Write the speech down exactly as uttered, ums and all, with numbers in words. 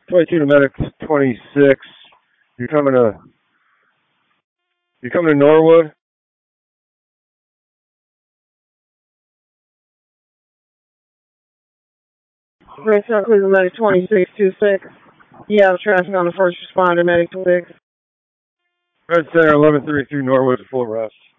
twenty-two to medic twenty-six. You're coming to you're coming to Norwood. Great South Cleveland medic twenty-six two six. You have traffic on the first responder medic six. Red Center eleven thirty-three Norwood, full arrest.